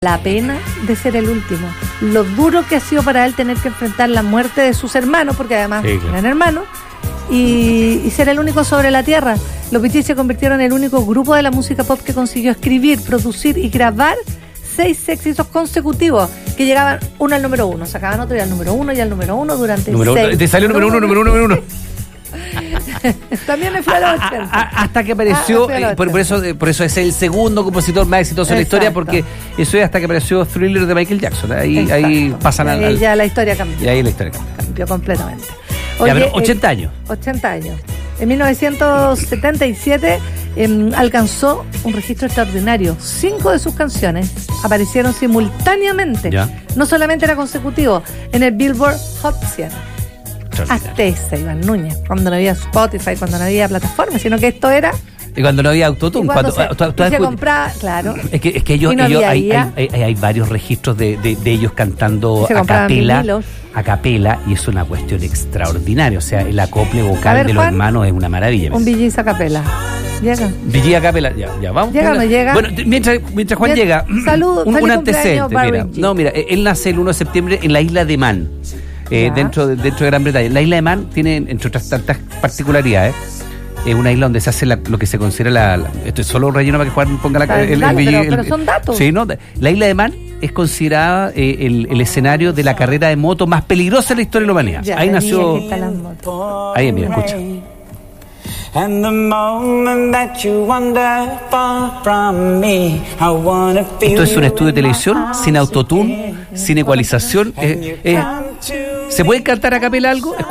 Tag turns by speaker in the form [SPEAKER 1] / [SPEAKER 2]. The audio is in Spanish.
[SPEAKER 1] la pena de ser el último, lo duro que ha sido para él tener que enfrentar la muerte de sus hermanos, porque además eran hermanos, y ser el único sobre la tierra. Los Bee Gees se convirtieron en el único grupo de la música pop que consiguió escribir, producir y grabar 6 éxitos consecutivos que llegaban uno al número 1, sacaban otro y al número 1 y al número 1 durante 6.
[SPEAKER 2] Te salió número uno.
[SPEAKER 1] También me fui a los 80.
[SPEAKER 2] Hasta que apareció, por eso es el segundo compositor más exitoso de la historia, porque eso es hasta que apareció Thriller de Michael Jackson. Ahí pasan
[SPEAKER 1] al... ya la historia cambió.
[SPEAKER 2] Y ahí la historia
[SPEAKER 1] cambió completamente.
[SPEAKER 2] Oye, ya, 80 años.
[SPEAKER 1] 80 años. En 1977 alcanzó un registro extraordinario. 5 de sus canciones aparecieron simultáneamente. ¿Ya? No solamente era consecutivo, en el Billboard Hot 100. Hasta esa, Iván Núñez, cuando no había Spotify, cuando no había plataforma, sino que esto era...
[SPEAKER 2] Y cuando no había autotune.
[SPEAKER 1] Cuando se compraba, claro.
[SPEAKER 2] Es que ellos hay varios registros de ellos cantando a capela, y es una cuestión extraordinaria. O sea, el acople vocal de los hermanos es una maravilla.
[SPEAKER 1] Un Bee Gees a capela. Llega.
[SPEAKER 2] Bee Gees a capela, ya vamos.
[SPEAKER 1] Llega o no llega.
[SPEAKER 2] Bueno, mientras Juan llega, un antecedente. Mira, él nace el 1 de septiembre en la isla de Man. Dentro de Gran Bretaña. La isla de Man tiene, entre otras tantas particularidades, una isla donde se hace lo que se considera esto es solo un relleno para que Juan ponga
[SPEAKER 1] pero son datos.
[SPEAKER 2] Sí, ¿no? La isla de Man es considerada el escenario de la carrera de moto más peligrosa de la historia de la humanidad. Ahí nació. Ahí, mira, escucha. Esto es un estudio de televisión sin autotune, sin ecualización. ¿Se puede cantar a capela algo?